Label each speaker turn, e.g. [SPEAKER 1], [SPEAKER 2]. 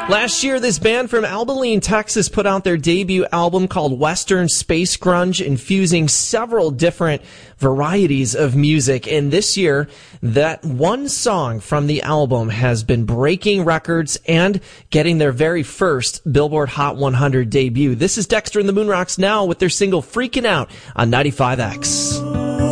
[SPEAKER 1] Last year, this band from Abilene, Texas put out their debut album called Western Space Grunge, infusing several different varieties of music. And this year, that one song from the album has been breaking records and getting their very first Billboard Hot 100 debut. This is Dexter and the Moonrocks now with their single Freaking Out on 95X.